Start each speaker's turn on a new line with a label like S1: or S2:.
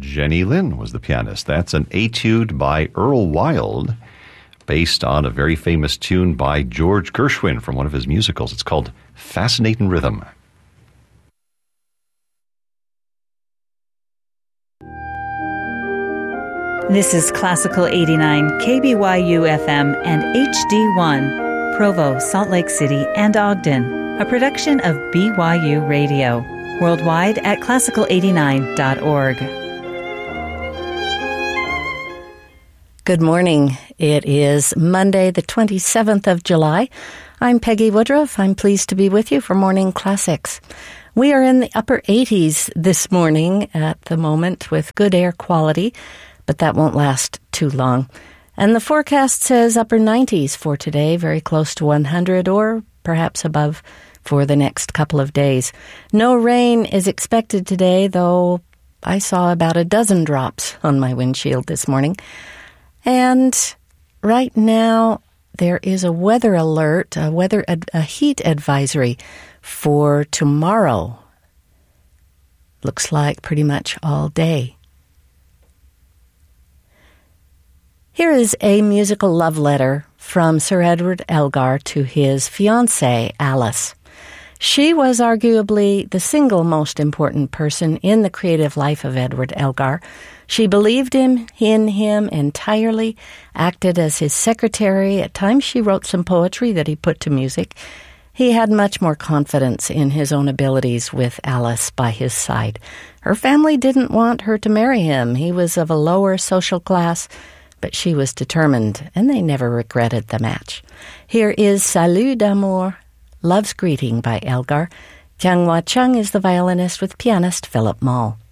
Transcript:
S1: Jenny Lin was the pianist. That's an etude by Earl Wild, based on a very famous tune by George Gershwin from one of his musicals. It's called Fascinating Rhythm.
S2: This is Classical 89, KBYU FM and HD1, Provo, Salt Lake City, and Ogden, a production of BYU Radio, worldwide at classical89.org.
S3: Good morning. It is Monday, the 27th of July. I'm Peggy Woodruff. I'm pleased to be with you for Morning Classics. We are in the upper 80s this morning at the moment with good air quality, but that won't last too long. And the forecast says upper 90s for today, very close to 100 or perhaps above for the next couple of days. No rain is expected today, though I saw about a dozen drops on my windshield this morning. And right now there is a weather alert, a heat advisory for tomorrow. Looks like pretty much all day. Here is a musical love letter from Sir Edward Elgar to his fiancée, Alice. She was arguably the single most important person in the creative life of Edward Elgar. She believed in him entirely, acted as his secretary. At times she wrote some poetry that he put to music. He had much more confidence in his own abilities with Alice by his side. Her family didn't want her to marry him. He was of a lower social class, but she was determined, and they never regretted the match. Here is Salut d'amour, Love's Greeting by Elgar. Jiang Hua Chung is the violinist with pianist Philip Mall.